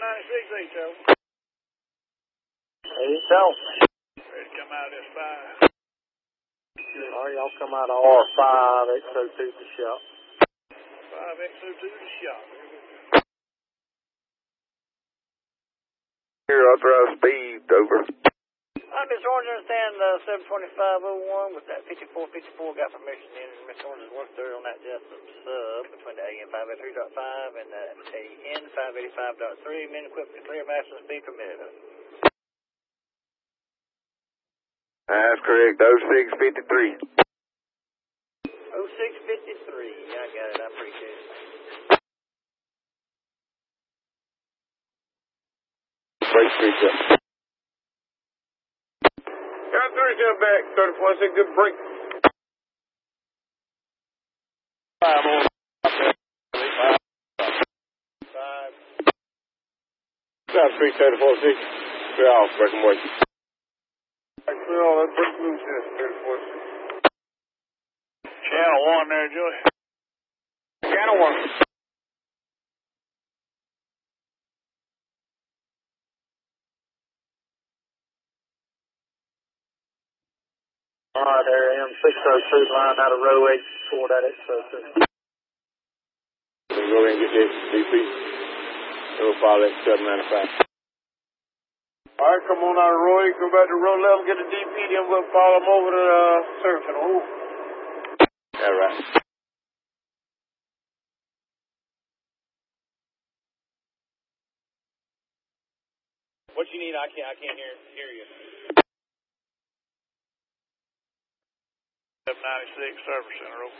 796, 8 over. 8 over. Ready to come out of this 5. All right, y'all come out of R5, X02 to the shop. 5X02 to the shop. Here, authorized speed, over. Mr. Orange, understand 72501 with that 5454 got permission in. Mr. Orange has worked through on that just sub between the AN 583.5 and the AN 585.3. Men equipped to clear maximum speed permitted. That's correct, 0653. 0653, I got it, I appreciate it. Break street up. Got 37 back, 34, say good break. 5 over. 334, 6. Clear off, break them away. Clear all that break loose here, 34, 6. Channel 1 there, Joey. Channel 1. All right, there, M602 line out of row 8 for that X02. Then go ahead and get this DP. It'll follow that 795. All right, come on out of row 8, come back to row 11, get the DP, then we'll follow them over to surfing. Ooh. All right. What you need? I can't hear you. 796 Service Center, over.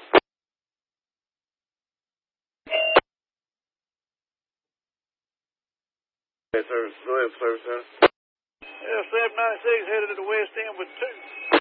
Yes, sir. Go ahead, service center. Yeah, 796 headed to the west end with 2.